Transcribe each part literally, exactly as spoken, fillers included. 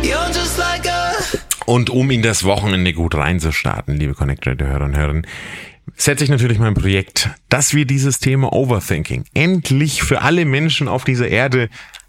You're just like a... Und um in das Wochenende gut reinzustarten, liebe Connect Radio Hörer und Hörerinnen, setze ich natürlich mein Projekt, dass wir dieses Thema Overthinking endlich für alle Menschen auf dieser Erde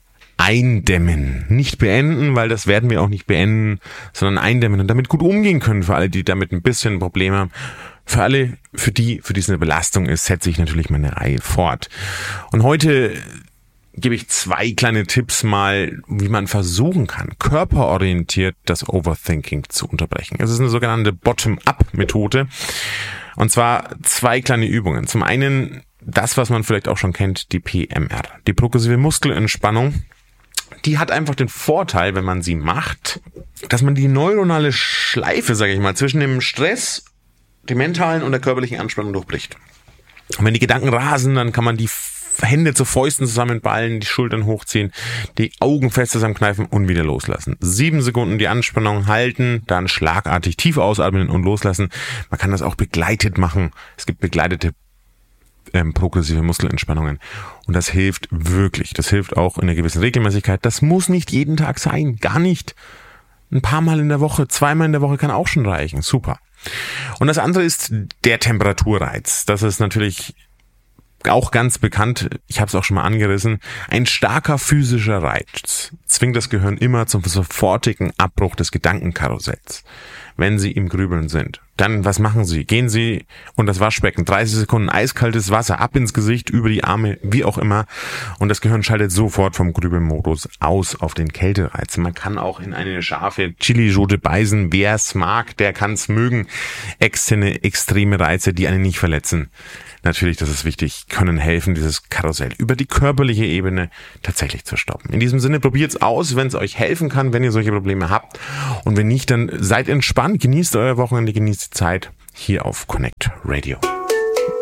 eindämmen. Nicht beenden, weil das werden wir auch nicht beenden, sondern eindämmen und damit gut umgehen können für alle, die damit ein bisschen Probleme haben. Für alle, für die, für die es eine Belastung ist, setze ich natürlich meine Reihe fort. Und heute gebe ich zwei kleine Tipps mal, wie man versuchen kann, körperorientiert das Overthinking zu unterbrechen. Es ist eine sogenannte Bottom-up-Methode. Und zwar zwei kleine Übungen. Zum einen das, was man vielleicht auch schon kennt, die P M R, die progressive Muskelentspannung. Die hat einfach den Vorteil, wenn man sie macht, dass man die neuronale Schleife, sage ich mal, zwischen dem Stress, dem mentalen und der körperlichen Anspannung durchbricht. Und wenn die Gedanken rasen, dann kann man die Hände zu Fäusten zusammenballen, die Schultern hochziehen, die Augen fest zusammenkneifen und wieder loslassen. Sieben Sekunden die Anspannung halten, dann schlagartig tief ausatmen und loslassen. Man kann das auch begleitet machen. Es gibt begleitete ähm, progressive Muskelentspannungen. Und das hilft wirklich. Das hilft auch in einer gewissen Regelmäßigkeit. Das muss nicht jeden Tag sein. Gar nicht. Ein paar Mal in der Woche, zweimal in der Woche kann auch schon reichen. Super. Und das andere ist der Temperaturreiz. Das ist natürlich auch ganz bekannt, ich habe es auch schon mal angerissen, ein starker physischer Reiz zwingt das Gehirn immer zum sofortigen Abbruch des Gedankenkarussells, wenn Sie im Grübeln sind. Dann, was machen Sie? Gehen Sie unter das Waschbecken, dreißig Sekunden eiskaltes Wasser, ab ins Gesicht, über die Arme, wie auch immer. Und das Gehirn schaltet sofort vom Grübelmodus aus auf den Kältereiz. Man kann auch in eine scharfe Chilischote beißen. Wer es mag, der kann es mögen. Externe, extreme Reize, die einen nicht verletzen. Natürlich, das ist wichtig, können helfen, dieses Karussell über die körperliche Ebene tatsächlich zu stoppen. In diesem Sinne, probiert's aus, wenn es euch helfen kann, wenn ihr solche Probleme habt. Und wenn nicht, dann seid entspannt, genießt euer Wochenende, genießt die Zeit hier auf Connect Radio.